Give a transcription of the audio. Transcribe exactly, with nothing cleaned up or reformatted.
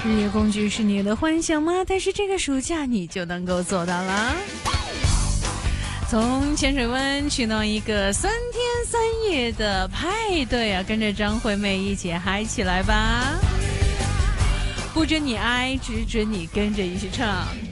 日夜公举是你的幻想吗？但是这个暑假你就能够做到了。从浅水湾去到一个三天三夜的派对啊，跟着张惠妹一起嗨起来吧！不准你爱，只准你跟着一起唱。